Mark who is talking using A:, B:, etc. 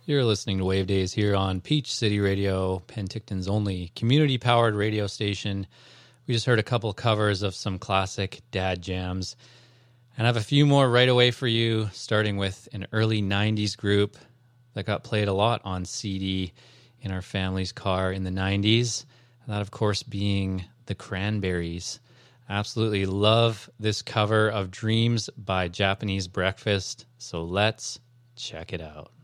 A: You're listening to Wave Days here on Peach City Radio, Penticton's only community-powered radio station. We just heard a couple covers of some classic dad jams. And I have a few more right away for you, starting with an early 90s group that got played a lot on CD in our family's car in the 90s. And that, of course, being the Cranberries. Absolutely love this cover of Dreams by Japanese Breakfast. So let's check it out.